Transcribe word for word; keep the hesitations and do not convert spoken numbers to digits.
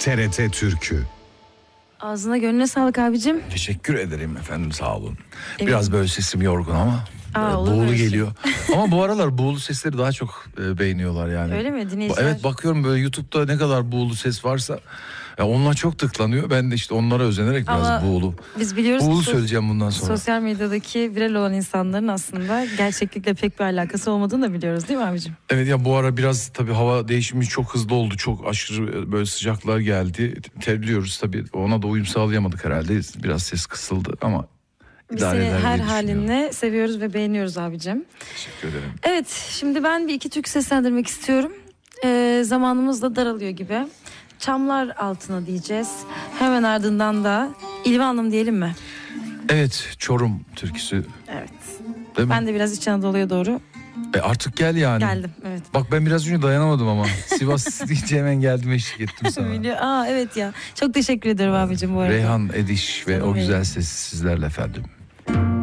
T R T Türkü. Ağzına gönlüne sağlık abicim. Teşekkür ederim efendim, sağ olun. Evet. Biraz böyle sesim yorgun ama Aa, olur buğulu böyle şey. geliyor. Ama bu aralar buğulu sesleri daha çok e, beğeniyorlar yani. Öyle mi dinleyiciler? Evet, bakıyorum böyle YouTube'da ne kadar buğulu ses varsa ya onlar çok tıklanıyor. Ben de işte onlara özenerek biraz Ama buğulu. Biz biliyoruz Buğulu ki söyleyeceğim bundan sonra. sosyal medyadaki viral olan insanların aslında gerçeklikle pek bir alakası olmadığını da biliyoruz değil mi abicim? Evet ya, bu ara biraz tabii hava değişimi çok hızlı oldu. Çok aşırı böyle sıcaklar geldi. Terliyoruz tabii, ona da uyum sağlayamadık herhalde. Biraz ses kısıldı ama Biz idare seni eder her diye düşünüyorum. halinle seviyoruz ve beğeniyoruz abicim. Teşekkür ederim. Evet, şimdi ben bir iki türkü seslendirmek istiyorum. Ee, zamanımız da daralıyor gibi. Çamlar altına diyeceğiz. Hemen ardından da İlva Hanım diyelim mi? Evet, Çorum türküsü. Evet. Değil mi? Ben de biraz İç Anadolu'ya doğru E artık gel yani. geldim. Evet. Bak ben biraz önce dayanamadım ama. Sivas deyince hemen geldim, eşlik ettim sana. Biliyor- Aa evet ya. Çok teşekkür ederim abicim bu arada. Reyhan Ediş ve Canım o benim. güzel sesi sizlerle efendim.